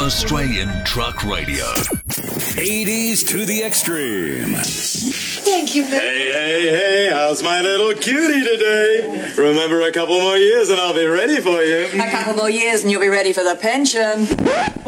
Australian Truck Radio. 80s to the extreme. Thank you, Hey, how's my little cutie today? Remember, a couple more years and I'll be ready for you. A couple more years and you'll be ready for the pension.